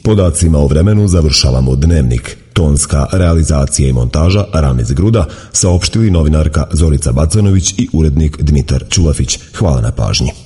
Podacima o vremenu završavamo Dnevnik. Tonska realizacija i montaža Ramiz Gruda, saopštili novinarka Zorica Bacanović i urednik Dmitar Čulafić. Hvala na pažnji.